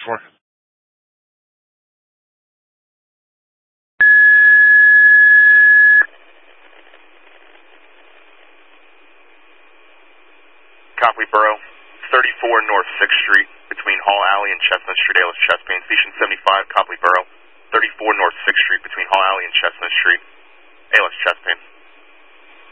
4. Copley Borough, 34 North 6th Street, between Hall Alley and Chestnut Street, ALS chest pain. Station 75, Copley Borough, 34 North 6th Street, between Hall Alley and Chestnut Street, ALS chest pain.